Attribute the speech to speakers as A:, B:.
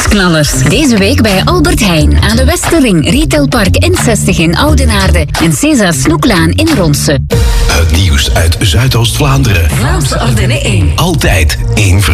A: Nieuwsknallers. Deze week bij Albert Heijn aan de Westerring, Retailpark N60 in Oudenaarde en César Snoeklaan in Ronse.
B: Het nieuws uit Zuidoost-Vlaanderen.
A: Vlaamse Ardennen 1.
B: Altijd één